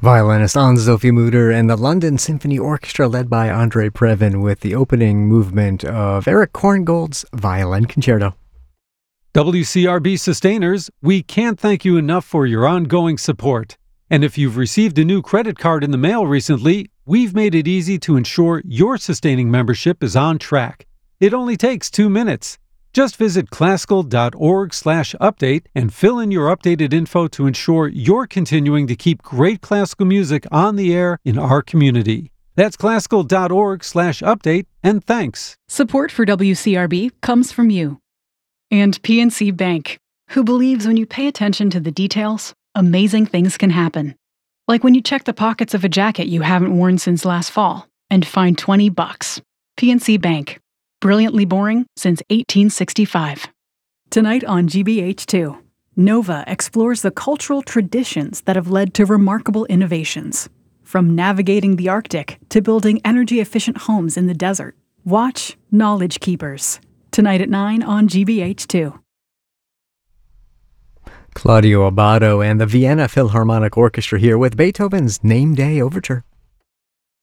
Violinist Hans-Sophie Mutter and the London Symphony Orchestra led by Andre Previn with the opening movement of Eric Korngold's Violin Concerto. WCRB sustainers, we can't thank you enough for your ongoing support. And if you've received a new credit card in the mail recently, we've made it easy to ensure your sustaining membership is on track. It only takes 2 minutes. Just visit classical.org/update and fill in your updated info to ensure you're continuing to keep great classical music on the air in our community. That's classical.org/update, and thanks. Support for WCRB comes from you. And PNC Bank, who believes when you pay attention to the details, amazing things can happen. Like when you check the pockets of a jacket you haven't worn since last fall and find $20. PNC Bank. Brilliantly boring since 1865. Tonight on GBH2, Nova explores the cultural traditions that have led to remarkable innovations. From navigating the Arctic to building energy-efficient homes in the desert. Watch Knowledge Keepers. Tonight at 9 on GBH2. Claudio Abbado and the Vienna Philharmonic Orchestra here with Beethoven's Name Day Overture.